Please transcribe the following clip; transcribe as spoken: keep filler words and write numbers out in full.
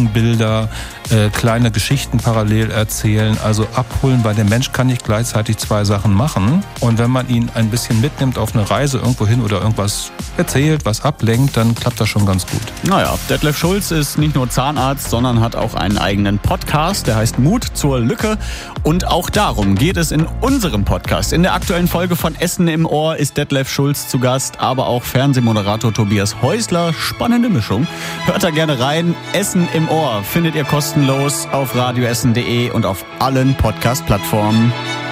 Augenbilder, äh, kleine Geschichten parallel erzählen, also abholen, weil der Mensch kann nicht gleichzeitig zwei Sachen machen. Und wenn man ihn ein bisschen mitnimmt auf eine Reise irgendwo hin oder irgendwas erzählt, was ablenkt, dann klappt das schon ganz gut. Naja, Detlef Schulz ist nicht nur Zahnarzt, sondern hat auch einen eigenen Podcast, der heißt Mut zur Lücke. Und auch darum geht es in unserem Podcast. In der aktuellen Folge von Essen im Ohr ist Detlef Schulz zu Gast, aber auch Fernsehmoderator Tobias Häusler. Spannende Mischung. Hört da gerne rein. Essen im Ohr findet ihr kostenlos auf radioessen punkt de und auf allen Podcast-Plattformen.